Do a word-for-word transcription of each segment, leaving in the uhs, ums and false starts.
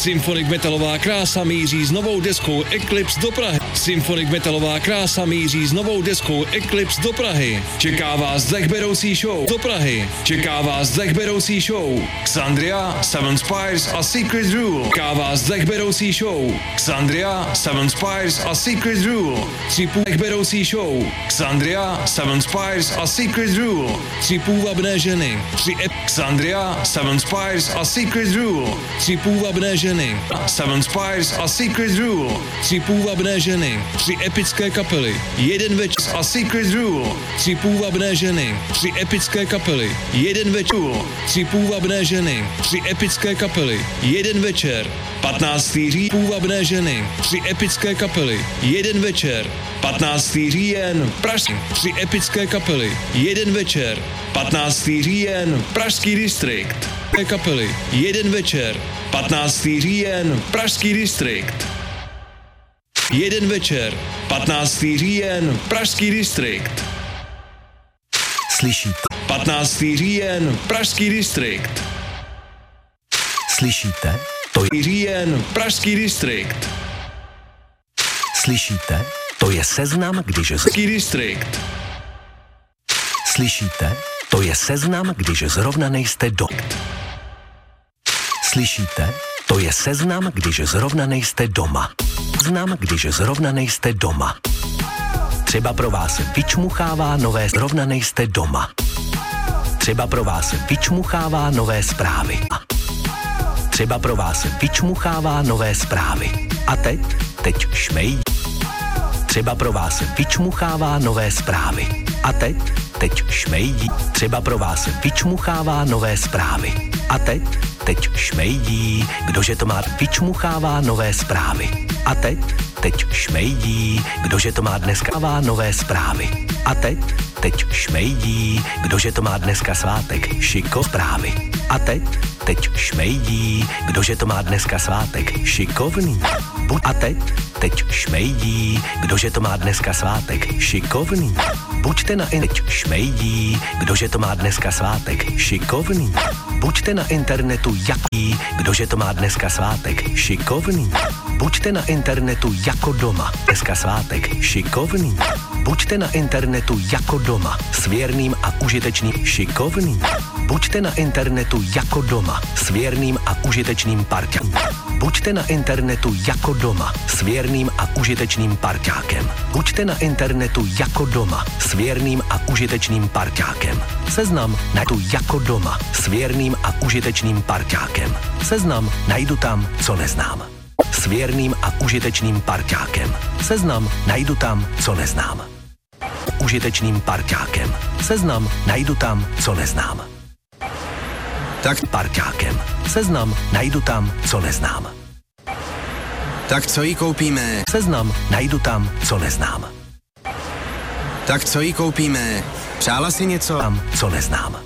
Symphonic Metalová krása míří s novou deskou Eclipse do Prahy. Symphonic Metalová krása míří s novou deskou Eclipse do Prahy. Čeká vás dechberoucí show do Prahy. Čeká vás dechberoucí show Xandria, Seven Spires a Secret Rule. Čeká vás dechberoucí show Xandria, Seven Spires a Secret Rule. Tři dechberoucí show Xandria, Seven Spires a Secret Rule. Tři půvabné ženy. Tři ep Xandria, Seven Spires a Secret Rule. Tři půvabné ženy. Seven Spires a Secret Rule. Tři půvabné ženy. Tři epické kapely. Jeden večer a Secret Rule. Tři půvabné ženy. Tři epické kapely. Jeden večer. Tři půvabné ženy. Tři epické kapely. Jeden večer. patnáctého října. Půvabné ženy. Tři epické kapely. Jeden večer. patnáctého říjen. Pražský. Tři epické kapely. Jeden večer. patnáctého říjen. Pražský distrikt. Kapely. Jeden večer. patnáctého říjen. Pražský distrikt. Jeden večer. patnáctého říjen. Pražský distrikt. Slyšíte? patnáctého říjen. Pražský distrikt. Slyšíte? To je říjen. Pražský distrikt. Slyšíte? To je seznam, když z... Pražský distrikt. Slyšíte? To je seznam, když zrovna nejste do... Slyšíte? To je seznam, když zrovna nejste doma. Znám, když zrovna nejste doma. Třeba pro vás vyčmuchává nové zrovna nejste doma. Třeba pro vás vyčmuchává nové zprávy. Třeba pro vás vyčmuchává nové zprávy. A teď, teď šmejí. Třeba pro vás vyčmuchává nové zprávy. A teď, teď šmejí. Třeba pro vás vyčmuchává nové zprávy. A teď, teď šmejdí. Kdože to má, vyčmuchává nové zprávy. A teď, teď šmejdí. Kdože to má dneska nové zprávy. A teď, teď šmejdí. Kdože to má dneska svátek, šiko zprávy. A teď, teď šmejdí. Kdože to má dneska svátek, šikovný. Buď a teď, teď šmejdí. Kdože to má dneska svátek, šikovný. Buďte na in, teď šmejdí. Kdože to má dneska svátek, šikovný. Buďte na internetu jaký, kdože to má dneska svátek, šikovný. Buďte na internetu jako doma, dneska svátek, šikovný. Buďte na internetu jako doma, s věrným a užitečným, šikovný. Buďte na internetu jako doma, s věrným a užitečným parťákem. Buďte na internetu jako doma, s věrným a užitečným parťákem. Buďte na internetu jako doma, s věrným a užitečným parťákem. Seznam najdu jako doma, s věrným a užitečným parťákem. Seznam najdu tam, co neznám. S věrným a užitečným parťákem. Seznam najdu tam, co neznám. Užitečným parťákem. Seznam najdu tam, co neznám. Tak parťákem. Seznam najdu tam, co neznám. Tak co jí koupíme? Seznam najdu tam, co neznám. Tak co jí koupíme? Přála si něco? Tam, co neznám.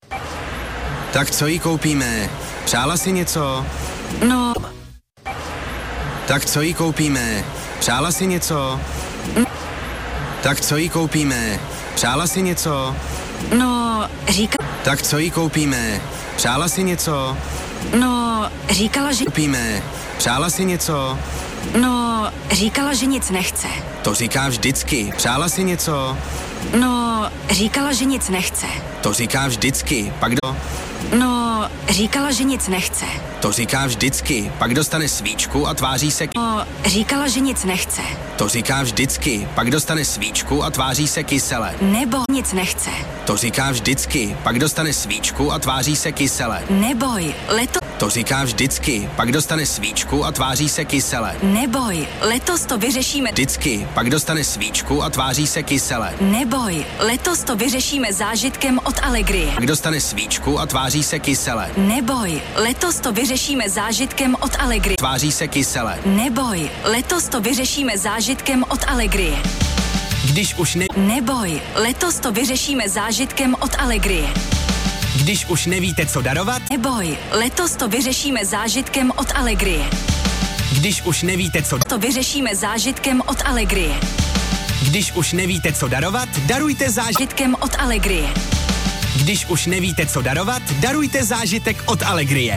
Tak co jí koupíme? Přála si něco? No. Tak co jí koupíme? Přála si něco? Tak co jí koupíme? Přála si něco? No, říká... Tak co jí koupíme? Přála si něco? No, říkala, že... Koupíme. Přála si něco? No, říkala, že nic nechce. To říká vždycky. Přála si něco? No, říkala, že nic nechce. To říká vždycky. Pak do... No, říkala, že nic nechce. To říká vždycky. Pak dostane svíčku a tváří se... No, říkala, že nic nechce. To říká vždycky. Pak dostane svíčku a tváří se kysele. Nebo nic nechce. To říká vždycky. Pak dostane svíčku a tváří se kysele. Neboj, leto... To říká vždycky. Pak dostane svíčku a tváří se kysele. Neboj, letos to vyřešíme... Vždycky. Pak dostane svíčku a tváří se kysele. Neboj, letos to vyřešíme zážitkem od Allegrie. Pak dostane svíčku a tváří se kysele. Neboj, letos to vyřešíme zážitkem od Allegrie. Tváří se kysele. Neboj, letos to vyřešíme zážitkem od Allegrie. Když už ne... Neboj, letos to vyřešíme zážitkem od Allegrie. Když už nevíte, co darovat? Neboj, letos to vyřešíme zážitkem od Allegrie. Když už nevíte, co... To vyřešíme zážitkem od Allegrie. Když už nevíte, co darovat, darujte zážitkem od Allegrie. Když už nevíte, co darovat, darujte zážitek od Allegrie.